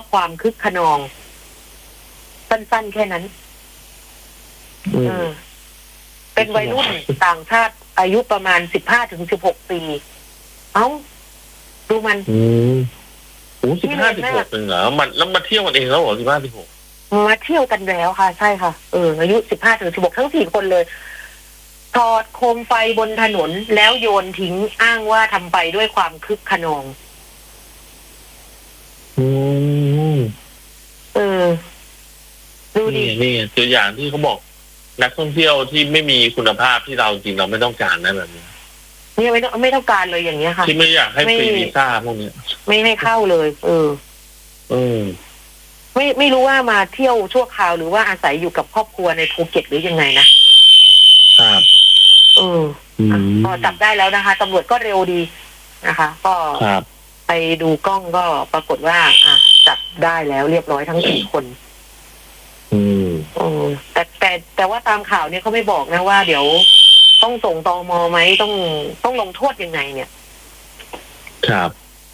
ความคึกขนองสั้นๆแค่นั้นเป็นวัยรุ่นต่างชาติอายุประมาณ15 ถึง 16 ปีเอ้าดูมันโอ้15-16เองเหรอมันแล้วมาเที่ยวกันเองแล้วเหรอ15-16 มาเที่ยวกันแล้วค่ะใช่ค่ะอายุ15 ถึง 16ทั้ง4 คนเลยถอดโคมไฟบนถนนแล้วโยนทิ้งอ้างว่าทำไปด้วยความคึกขนองดูดินี่ตัวอย่างที่เขาบอกนักท่องเที่ยวที่ไม่มีคุณภาพที่เราจริงเราไม่ต้องการนะแบบนี้นี่ไม่ต้องการเลยอย่างเงี้ยค่ะที่ไม่อยากให้ฟรีวีซ่าพวกนี้ไม่ให้เข้าเลยไม่รู้ว่ามาเที่ยวชั่วคราวหรือว่าอาศัยอยู่กับครอบครัวในภูเก็ตหรือยังไงนะครับก็จับได้แล้วนะคะตำรวจก็เร็วดีนะคะก็ไปดูกล้องก็ปรากฏว่าจับได้แล้วเรียบร้อยทั้ง4 คนแต่ว่าตามข่าวเนี่ยเขาไม่บอกนะว่าเดี๋ยวต้องส่งตม.ไหมต้องลงโทษยังไงเนี่ยครับ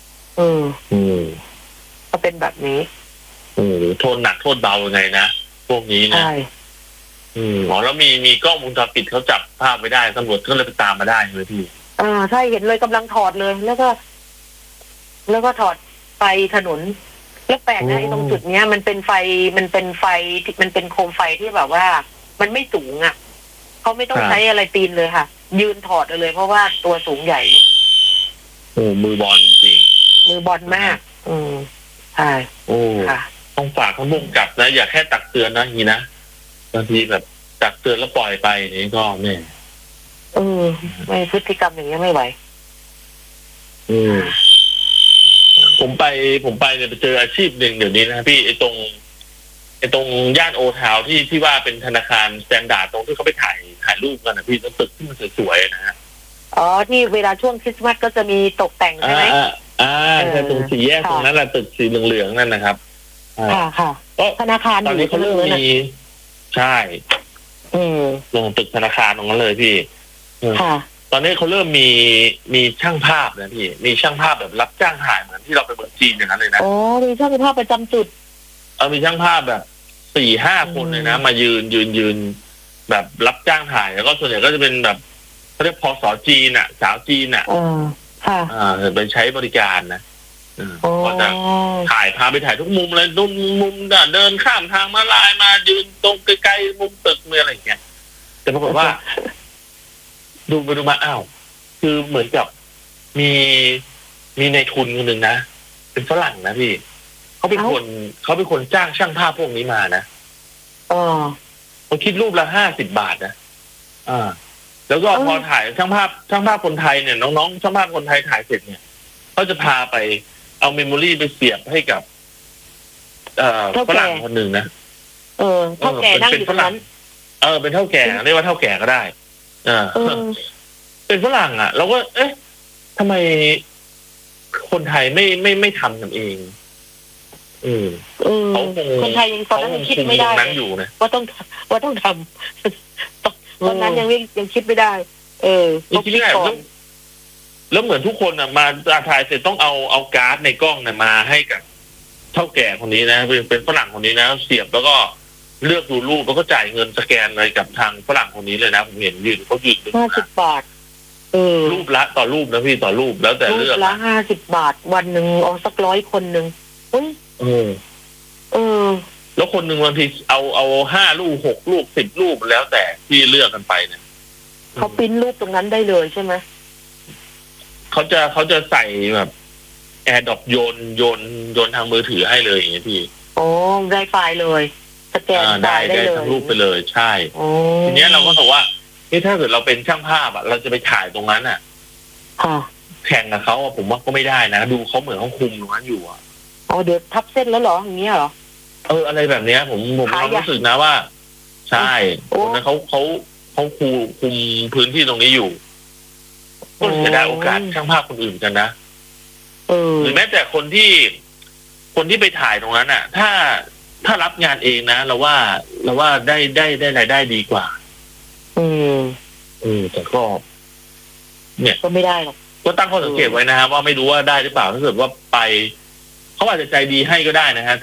ก็เป็นแบบนี้โทษหนักโทษเบายังไงนะพวกนี้นะแล้วมีกล้องวงจรปิดเขาจับภาพไว้ได้ตำรวจก็เลยไปตามมาได้เลยพี่ใช่เห็นเลยกำลังถอดเลยแล้วก็ถอดไฟถนนแล้วแปลกนะไอ้ตรงจุดเนี้ยมันเป็นไฟมันเป็นโคมไฟที่แบบว่ามันไม่สูงเขาไม่ต้องใช้อะไรปีนเลยค่ะยืนถอดเลยเพราะว่าตัวสูงใหญ่มือบอลจริงมือบอลมากใช่ค่ะต้องฝากท่านผู้กำกับนะอย่าแค่ตักเตือนนะนี่นะบางทีแบบตักเตือนแล้วปล่อยไปนี่ก็ไม่พฤติกรรมอย่างนี้ไม่ไหวผมไปเนี่ยไปเจออาชีพหนึ่งเดี๋ยวนี้นะพี่ไอ้ตรงย่านโอทาวที่ว่าเป็นธนาคารสแตนดาร์ดตรงที่เขาไปถ่ายรูปกันนะพี่ตึกที่มันสวยๆนะฮะที่เวลาช่วงคริสต์มาสก็จะมีตกแต่งใช่ไหมใช่ตรงสี่แยกตรงนั้นแหละตึกสีเหลืองๆนั่นนะครับค่ะธนาคารตอนนี้เขาเริ่มมีใช่ลงตึกธนาคารตรงนั้นเลยพี่ตอนนี้เขาเริ่มมีช่างภาพนะพี่มีช่างภาพแบบรับจ้างถ่ายเหมือนที่เราไปเมืองจีนอย่างนั้นเลยนะมีช่างภาพประจำจุดมีช่างภาพแบบ4-5 คนเลยนะมายืนแบบรับจ้างถ่ายแล้วก็ส่วนใหญ่ก็จะเป็นแบบเขาเรียกพสจีนสาวจีนไปใช้บริการนะก็จะพาไปถ่ายทุกมุมเลยมุมเดินข้ามทางม้าลายมายืนตรงใกล้ๆมุมตึกเมื่ออะไรอย่างเงี้ยแต่ปรากฏว่าดูไปดูมาคือเหมือนกับมีในทุนคนหนึ่งนะเป็นฝรั่งนะพี่เขาเป็นคนจ้างช่างภาพพวกนี้มานะเขาคิดรูปละ50 บาทนะแล้วก็พอถ่ายช่างภาพคนไทยเนี่ยน้องๆช่างภาพคนไทยถ่ายเสร็จเนี่ยเขาจะพาไปเอาเมมโมรี่ไปเสียบให้กับฝรั่งคนหนึ่งนะเท่าแก่นั่งอยู่ตรงนั้นเป็นเท่าแก่เรียกว่าเท่าแก่ก็ได้เป็นฝรั่งเราก็ทำไมคนไทยไม่ทำกันเองคนไทยยังตอนนั้นยังคิดไม่ได้ว่าต้องทำตอนนั้นยังคิดไม่ได้ยังคิดไม่ได้แล้วเหมือนทุกคนมาถ่ายเสร็จต้องเอาการ์ดในกล้องมาให้กับเท่าแก่คนนี้นะเป็นฝรั่งคนนี้นะเสียบแล้วก็เลือกดูรูปแล้วก็จ่ายเงินสแกนอะไรกับทางฝรั่งคนนี้เลยนะผมเห็นเขายืน 50 บาทรูปละต่อรูปนะพี่ต่อรูปแล้วแต่เลือกละ50 บาทวันหนึ่งเอาสัก100 คนหนึ่งแล้วคนหนึ่งบางทีเอา5 รูป6 รูป10 รูปแล้วแต่ที่เลือกกันไปเนี่ยเขาปริ้นรูปตรงนั้นได้เลยใช่ไหมเขาจะใส่แบบแอร์ดรอปโยนทางมือถือให้เลยอย่างเงี้ยพี่ได้ไฟล์เลยสแกนได้ทั้งรูปไปเลยใช่ทีนี้เราก็บอกว่าถ้าเกิดเราเป็นช่างภาพเราจะไปถ่ายตรงนั้นแข่งกับเขาผมว่าก็ไม่ได้นะดูเขาเหมือนเขาคุมตรงนั้นอยู่เดี๋ยวทับเส้นแล้วเหรออย่างเงี้ยเหรออะไรแบบเนี้ยผมรู้สึกนะว่าใช่คนนั้นเขาคุมพื้นที่ตรงนี้อยู่ก็จะได้โอกาสช่างภาพคนอื่นกันนะหรือแม้แต่คนที่ไปถ่ายตรงนั้นถ้ารับงานเองนะเราว่าได้รายได้ดีกว่าแต่ก็เนี่ยก็ไม่ได้หรอกก็ตั้งข้อสังเกตไว้นะครับว่าไม่รู้ว่าได้หรือเปล่าถ้าเกิดว่าไปเขาอาจจะใจดีให้ก็ได้นะฮะ